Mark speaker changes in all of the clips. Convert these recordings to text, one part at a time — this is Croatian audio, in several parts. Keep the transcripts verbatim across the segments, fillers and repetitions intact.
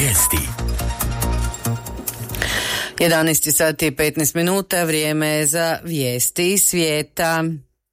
Speaker 1: Vijesti.
Speaker 2: jedanaest sati i petnaest minuta, vrijeme je za vijesti iz svijeta.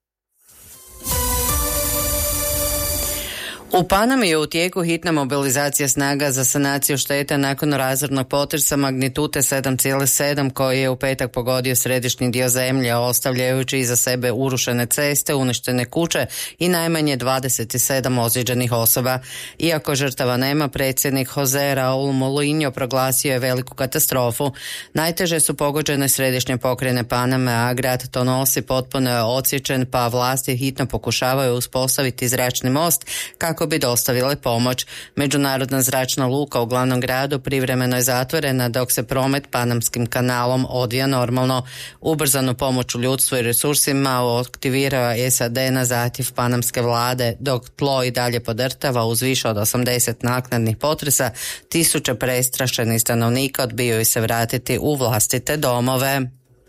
Speaker 2: U Panami je u tijeku hitna mobilizacija snaga za sanaciju šteta nakon razornog potresa magnitude sedam zarez sedam koji je u petak pogodio središnji dio zemlje, ostavljajući iza sebe urušene ceste, uništene kuće i najmanje dvadeset sedam ozlijeđenih osoba. Iako žrtava nema, predsjednik Jose Raul Molinho proglasio je veliku katastrofu. Najteže su pogođene središnje pokrajine Paname, a grad to nosi potpuno je odsječen, pa vlasti hitno pokušavaju uspostaviti zračni most kako bi dostavile pomoć. Međunarodna zračna luka u glavnom gradu privremeno je zatvorena dok se promet Panamskim kanalom odvija normalno. Ubrzanu pomoć u ljudstvu i resursima aktivirao je S A D na zahtjev panamske vlade, dok tlo i dalje podrtava uz više od osamdeset naknadnih potresa. Tisuće prestrašenih stanovnika odbijaju se vratiti u vlastite domove.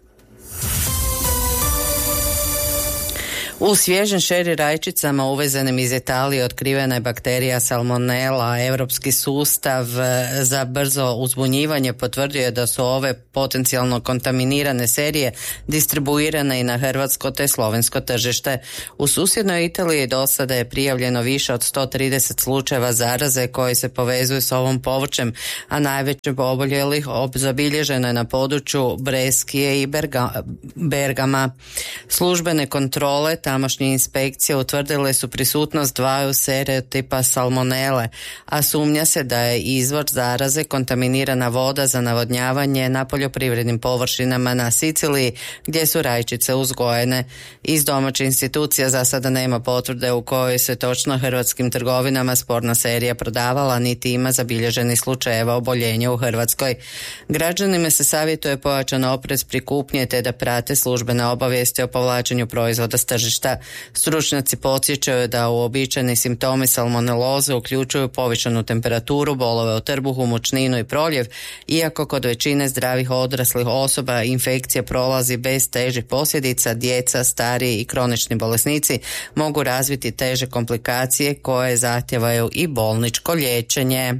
Speaker 2: U svježim šeri rajčicama uvezenim iz Italije otkrivena je bakterija Salmonella. Europski sustav za brzo uzbunjivanje potvrdio je da su ove potencijalno kontaminirane serije distribuirane i na hrvatsko te slovensko tržište. U susjednoj Italiji do sada je prijavljeno više od sto trideset slučajeva zaraze koji se povezuju s ovom povrćem, a najveće oboljelih zabilježeno je na području Breskije i Berga, Bergama. Službene kontrole tamošnje inspekcije utvrdile su prisutnost dvaju serotipa salmonele, a sumnja se da je izvor zaraze kontaminirana voda za navodnjavanje na poljoprivrednim površinama na Siciliji gdje su rajčice uzgojene. Iz domaće institucija za sada nema potvrde u kojoj se točno hrvatskim trgovinama sporna serija prodavala, niti ima zabilježeni slučajeva oboljenja u Hrvatskoj. Građanima se savjetuje pojačan oprez pri kupnji te da prate službene obavijesti o povlačenju proizvoda s tržišta. Stručnjaci podsjećaju da uobičajeni simptomi salmoneloze uključuju povišenu temperaturu, bolove u trbuhu, mučninu i proljev, iako kod većine zdravih odraslih osoba infekcija prolazi bez težih posljedica. Djeca, stariji i kronični bolesnici mogu razviti teže komplikacije koje zahtijevaju i bolničko liječenje.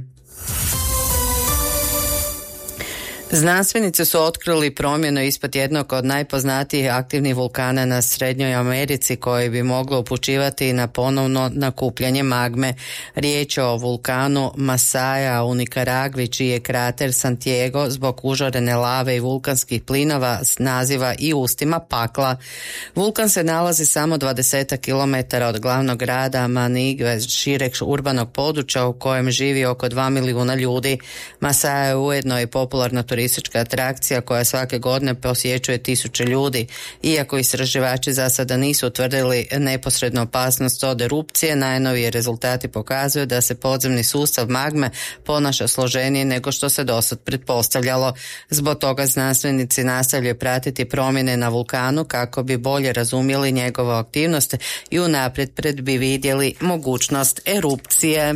Speaker 2: Znanstvenici su otkrili promjenu ispod jednog od najpoznatijih aktivnih vulkana na Srednjoj Americi koji bi moglo upućivati na ponovno nakupljanje magme. Riječ je o vulkanu Masaya u Nikaragvi, čiji je krater Santiago zbog užarene lave i vulkanskih plinova s naziva i ustima pakla. Vulkan se nalazi samo dvadeset kilometara od glavnog grada Manigve, šireg urbanog područja u kojem živi oko dva milijuna ljudi. Masaya je ujedno i popularna turistička turistička atrakcija koja svake godine posjećuje tisuće ljudi. Iako istraživači za sada nisu utvrdili neposrednu opasnost od erupcije, najnoviji rezultati pokazuju da se podzemni sustav magme ponaša složenije nego što se dosad pretpostavljalo. Zbog toga znanstvenici nastavljaju pratiti promjene na vulkanu kako bi bolje razumjeli njegovu aktivnost i unaprijed pred bi vidjeli mogućnost erupcije.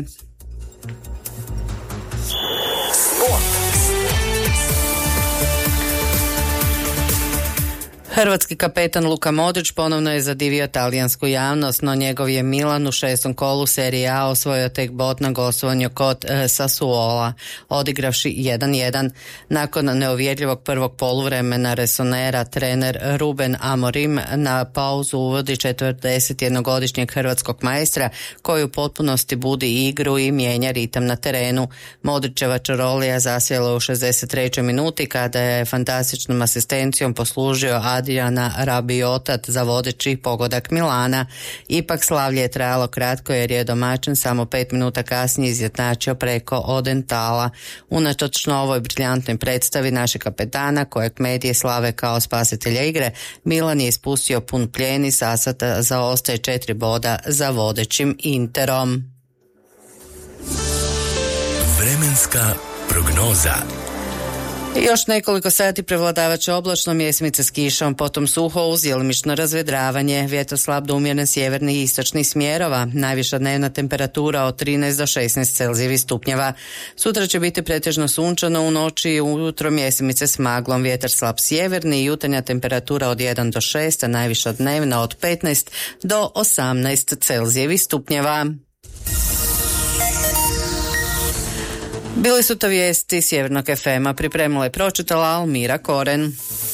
Speaker 2: Hrvatski kapetan Luka Modrić ponovno je zadivio talijansku javnost, no njegov je Milan u šestom kolu serije A osvojio tek bod na gostovanju kod e, Sassuola, odigravši jedan jedan. Nakon neuvjerljivog prvog poluvremena resonera, trener Ruben Amorim na pauzu uvodi četrdesetjednogodišnjeg hrvatskog majstra koji u potpunosti budi igru i mijenja ritam na terenu. Modrićeva čarolija zasjela u šezdeset trećoj minuti kada je fantastičnom asistencijom poslužio Adriana Rabiotat za vodeći pogodak Milana. Ipak slavlje je trajalo kratko jer je domaćin samo pet minuta kasnije izjednačio preko Odentala. Unatoč ovoj briljantnoj predstavi našeg kapetana, kojeg medije slave kao spasitelja igre, Milan je ispustio pun plijen i zasad zaostaje četiri boda za vodećim Interom.
Speaker 1: Vremenska prognoza.
Speaker 2: Još nekoliko sati prevladavat će oblačno, mjesimice s kišom, potom suho uz djelomično razvedravanje, vjetar slab do umjeren sjevernih i istočnih smjerova, najviša dnevna temperatura od trinaest do šesnaest Celzijevih stupnjeva. Sutra će biti pretežno sunčano, u noći i ujutro mjesimice s maglom, vjetar slab sjeverni i jutarnja temperatura od jedan do šest, a najviša dnevna od petnaest do osamnaest Celzijevih stupnjeva. Bili su to vijesti Sjevernog ef ema, pripremila i pročitala Almira Koren.